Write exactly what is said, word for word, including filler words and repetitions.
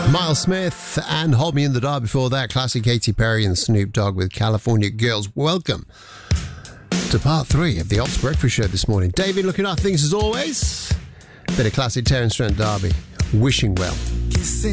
Miles Smith and Hold Me in the Dark. Before that, classic Katy Perry and Snoop Dogg with California Girls. Welcome to part three of the Ops Breakfast Show this morning. David looking after things as always. Bit of classic Terence Trent D'Arby. Wishing Well.